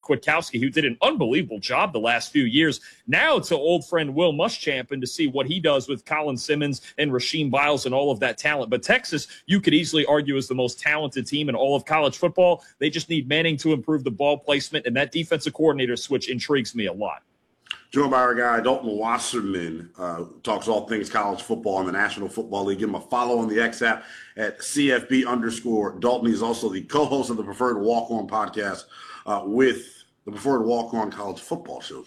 Kwiatkowski, who did an unbelievable job the last few years. Now to old friend Will Muschamp and to see what he does with Colin Simmons and Rasheem Biles and all of that talent. But Texas, you could easily argue, is the most talented team in all of college football. They just need Manning to improve the ball placement, and that defensive coordinator switch intrigues me a lot. Joined by our guy, Dalton Wasserman, talks all things college football in the National Football League. Give him a follow on the X app at CFB_Dalton. He's also the co-host of the Preferred Walk-On podcast with the Preferred Walk-On College Football Show,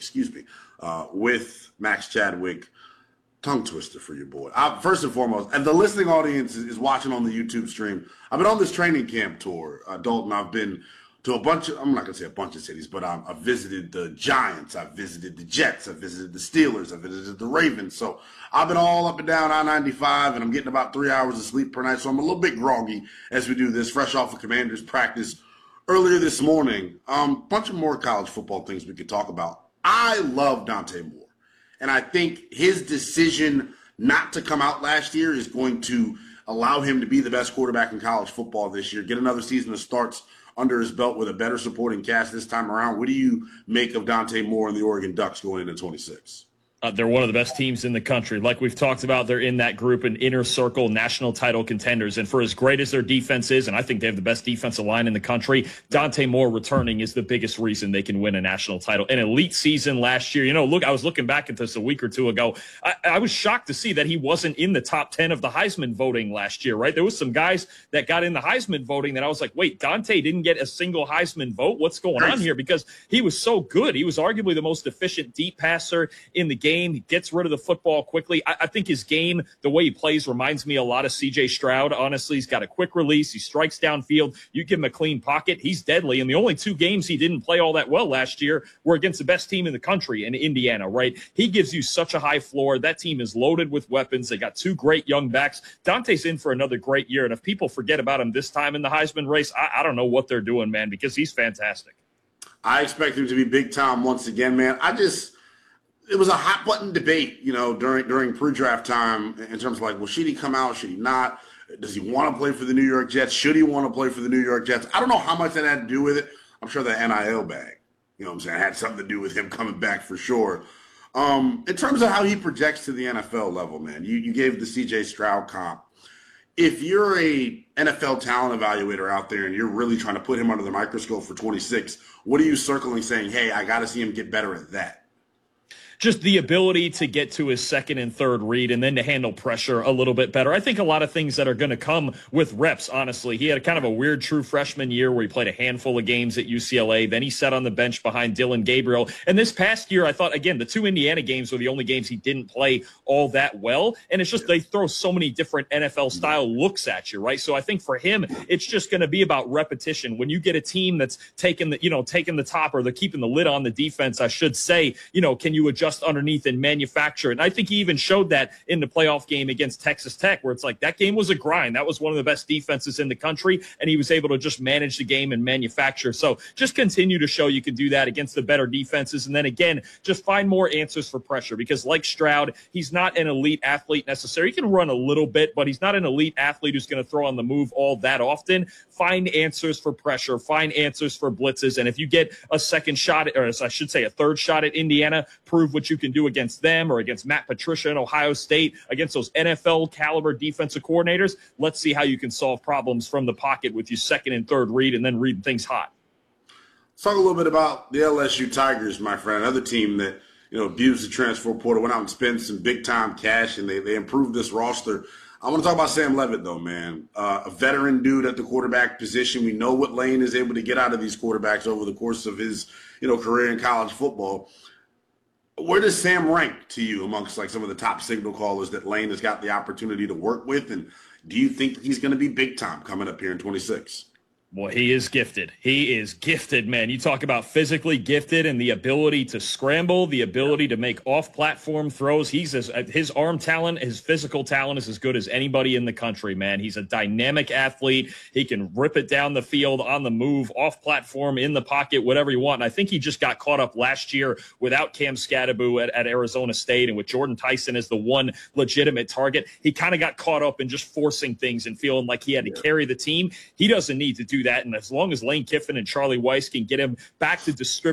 with Max Chadwick. Tongue twister for your boy. First and foremost, and the listening audience is watching on the YouTube stream. I've been on this training camp tour, Dalton. I've been to a bunch of, I'm not going to say a bunch of cities, but I've visited the Giants, I've visited the Jets, I've visited the Steelers, I've visited the Ravens. So I've been all up and down I-95, and I'm getting about 3 hours of sleep per night. So I'm a little bit groggy as we do this, fresh off of Commanders practice earlier this morning. Bunch of more college football things we could talk about. I love Dante Moore. And I think his decision not to come out last year is going to allow him to be the best quarterback in college football this year, get another season of starts under his belt with a better supporting cast this time around. What do you make of Dante Moore and the Oregon Ducks going into 26? They're one of the best teams in the country. Like we've talked about, they're in that group and inner circle national title contenders. And for as great as their defense is, and I think they have the best defensive line in the country, Dante Moore returning is the biggest reason they can win a national title. An elite season last year. I was looking back at this a week or two ago. I was shocked to see that he wasn't in the top 10 of the Heisman voting last year, right? There was some guys that got in the Heisman voting that I was like, wait, Dante didn't get a single Heisman vote? What's going on here? Because he was so good. He was arguably the most efficient deep passer in the game. He gets rid of the football quickly. I think his game, the way he plays, reminds me a lot of C.J. Stroud. Honestly, he's got a quick release. He strikes downfield. You give him a clean pocket, he's deadly. And the only two games he didn't play all that well last year were against the best team in the country in Indiana, right? He gives you such a high floor. That team is loaded with weapons. They got two great young backs. Dante's in for another great year. And if people forget about him this time in the Heisman race, I don't know what they're doing, man, because he's fantastic. I expect him to be big time once again, man. It was a hot button debate, during pre-draft time in terms of like, well, should he come out? Should he not? Does he want to play for the New York Jets? Should he want to play for the New York Jets? I don't know how much that had to do with it. I'm sure that NIL bag, had something to do with him coming back for sure. In terms of how he projects to the NFL level, man, you gave the C.J. Stroud comp. If you're a NFL talent evaluator out there and you're really trying to put him under the microscope for 26, what are you circling saying, hey, I got to see him get better at that? Just the ability to get to his second and third read and then to handle pressure a little bit better. I think a lot of things that are going to come with reps, honestly. He had a kind of a weird true freshman year where he played a handful of games at UCLA. Then he sat on the bench behind Dillon Gabriel. And this past year, I thought, again, the two Indiana games were the only games he didn't play all that well. And it's just they throw so many different NFL-style looks at you, right? So I think for him, it's just going to be about repetition. When you get a team that's taking the top, or they're keeping the lid on the defense, I should say, can you adjust underneath and manufacture? And I think he even showed that in the playoff game against Texas Tech, where it's like that game was a grind. That was one of the best defenses in the country, and he was able to just manage the game and manufacture. So just continue to show you can do that against the better defenses. And then again, just find more answers for pressure, because like Stroud, he's not an elite athlete necessarily. He can run a little bit, but he's not an elite athlete who's going to throw on the move all that often. Find answers for pressure, find answers for blitzes. And if you get a second shot, or I should say a third shot at Indiana, prove what you can do against them or against Matt Patricia in Ohio State, against those NFL caliber defensive coordinators. Let's see how you can solve problems from the pocket with your second and third read and then read things hot. Let's talk a little bit about the LSU Tigers, my friend. Another team that, abused the transfer portal, went out and spent some big time cash, and they improved this roster. I want to talk about Sam Leavitt, though, man. A veteran dude at the quarterback position. We know what Lane is able to get out of these quarterbacks over the course of his, career in college football. Where does Sam rank to you amongst like some of the top signal callers that Lane has got the opportunity to work with? And do you think he's going to be big time coming up here in 26? Boy, he is gifted. He is gifted, man. You talk about physically gifted and the ability to scramble, the ability to make off-platform throws. His arm talent, his physical talent is as good as anybody in the country, man. He's a dynamic athlete. He can rip it down the field, on the move, off-platform, in the pocket, whatever you want. And I think he just got caught up last year without Cam Skattebo at Arizona State, and with Jordan Tyson as the one legitimate target. He kind of got caught up in just forcing things and feeling like he had to carry the team. He doesn't need to do that. And as long as Lane Kiffin and Charlie Weiss can get him back to distribute